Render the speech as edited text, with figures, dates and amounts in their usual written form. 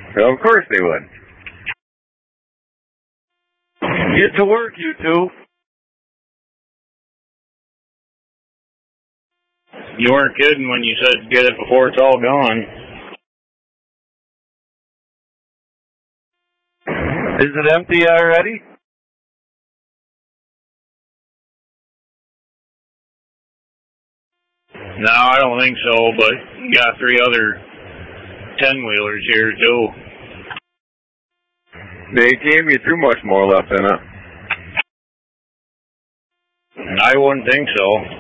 Well, of course they would. Get to work, you two. You weren't kidding when you said get it before it's all gone. Is it empty already? No, I don't think so, but you got 3 other 10-wheelers here, too. They gave me too much more left in it. I wouldn't think so.